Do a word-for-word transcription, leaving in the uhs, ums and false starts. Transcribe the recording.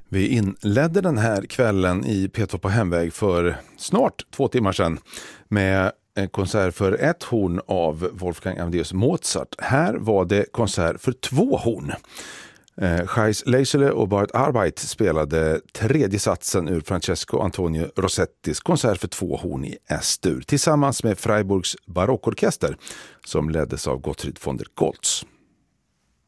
Vi inledde den här kvällen i P två på hemväg för snart två timmar sedan med en konsert för ett horn av Wolfgang Amadeus Mozart. Här var det konsert för två horn. Eh, Gijs Leisele och Bart Arbeit spelade tredje satsen ur Francesco Antonio Rossettis konsert för två horn i S-dur tillsammans med Freiburgs barockorkester som leddes av Gottfried von der Goltz.